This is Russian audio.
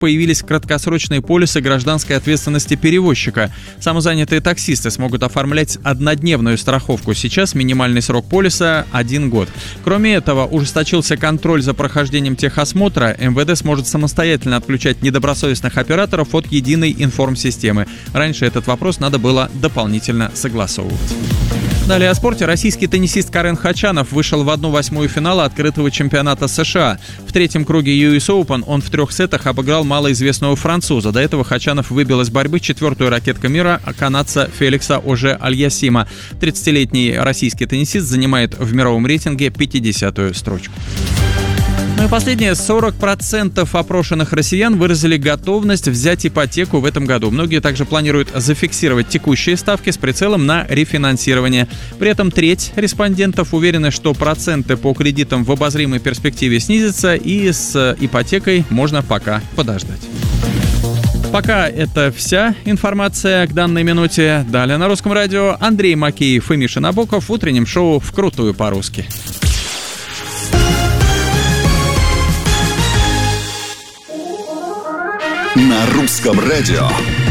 появились краткосрочные полисы гражданской ответственности перевозчика. Самозанятые таксисты смогут оформлять однодневную страховку. Сейчас минимальный срок полиса – 1 год. Кроме этого, ужесточился контроль за прохождением техосмотра. МВД сможет самостоятельно отключать недобросовестных операторов от единой информсистемы. Раньше этот вопрос надо было дополнительно согласовывать. Далее о спорте. Российский теннисист Карен Хачанов вышел в 1/8 финала открытого чемпионата США. В третьем круге US Open он в 3 сетах обыграл малоизвестного француза. До этого Хачанов выбил из борьбы 4-ю ракетку мира канадца Феликса Оже-Альясима. 30-летний российский теннисист занимает в мировом рейтинге 50-ю строчку. Ну и последнее. 40% опрошенных россиян выразили готовность взять ипотеку в этом году. Многие также планируют зафиксировать текущие ставки с прицелом на рефинансирование. При этом треть респондентов уверены, что проценты по кредитам в обозримой перспективе снизятся, и с ипотекой можно пока подождать. Пока это вся информация к данной минуте. Далее на Русском радио Андрей Макеев и Миша Набоков в утреннем шоу «Вкрутую по-русски». На Русском радио